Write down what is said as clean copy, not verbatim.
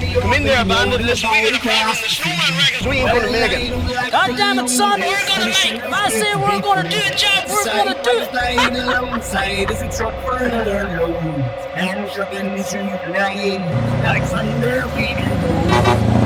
Come in there, bandit. Listen, we got a problem. The snowman wreckers. We ain't gonna make it. God damn it, son. We're gonna make it. If I say we're gonna do the job, we're gonna do it. Alongside is a truck for another load. And trucking through the night like thunder we do.